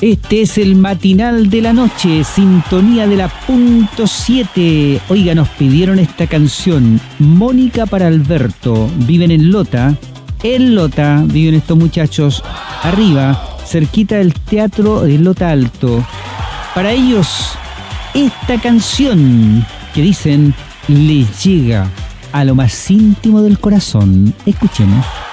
Este es el matinal de la noche, sintonía de la punto 7. Oiga, nos pidieron esta canción, Mónica para Alberto. Viven en Lota viven estos muchachos, arriba, cerquita del Teatro de Lota Alto. Para ellos, esta canción que dicen les llega a lo más íntimo del corazón. Escuchemos.